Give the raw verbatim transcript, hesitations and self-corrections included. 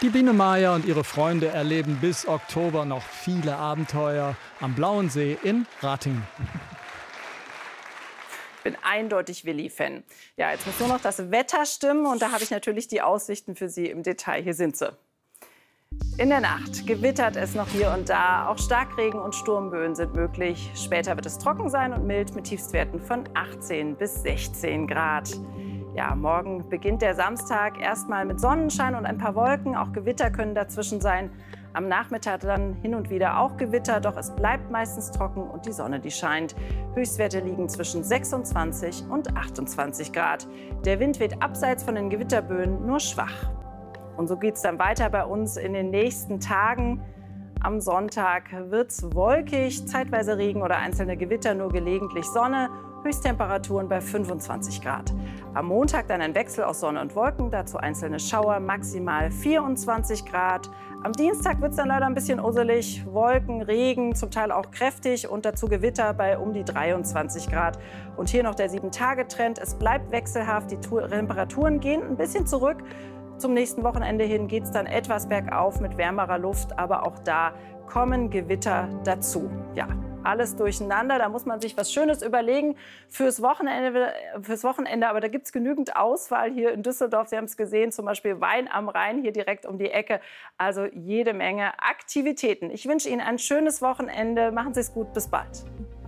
Die Biene Maya und ihre Freunde erleben bis Oktober noch viele Abenteuer am Blauen See in Ratingen. Ich bin eindeutig Willi-Fan. Ja, jetzt muss nur noch das Wetter stimmen und da habe ich natürlich die Aussichten für Sie im Detail. Hier sind sie. In der Nacht gewittert es noch hier und da. Auch Starkregen und Sturmböen sind möglich. Später wird es trocken sein und mild mit Tiefstwerten von achtzehn bis sechzehn Grad. Ja, morgen beginnt der Samstag erstmal mit Sonnenschein und ein paar Wolken. Auch Gewitter können dazwischen sein. Am Nachmittag dann hin und wieder auch Gewitter, doch es bleibt meistens trocken und die Sonne, die scheint. Höchstwerte liegen zwischen sechsundzwanzig und achtundzwanzig Grad. Der Wind weht abseits von den Gewitterböen nur schwach. Und so geht es dann weiter bei uns in den nächsten Tagen. Am Sonntag wird es wolkig, zeitweise Regen oder einzelne Gewitter, nur gelegentlich Sonne. Höchsttemperaturen bei fünfundzwanzig Grad. Am Montag dann ein Wechsel aus Sonne und Wolken, dazu einzelne Schauer, maximal vierundzwanzig Grad. Am Dienstag wird es dann leider ein bisschen usselig. Wolken, Regen, zum Teil auch kräftig und dazu Gewitter bei um die dreiundzwanzig Grad. Und hier noch der sieben-Tage-Trend. Es bleibt wechselhaft, die Temperaturen gehen ein bisschen zurück. Zum nächsten Wochenende hin geht es dann etwas bergauf mit wärmerer Luft, aber auch da kommen Gewitter dazu. Ja, alles durcheinander, da muss man sich was Schönes überlegen fürs Wochenende, fürs Wochenende. Aber da gibt es genügend Auswahl hier in Düsseldorf. Sie haben es gesehen, zum Beispiel Wein am Rhein, hier direkt um die Ecke. Also jede Menge Aktivitäten. Ich wünsche Ihnen ein schönes Wochenende. Machen Sie es gut, bis bald.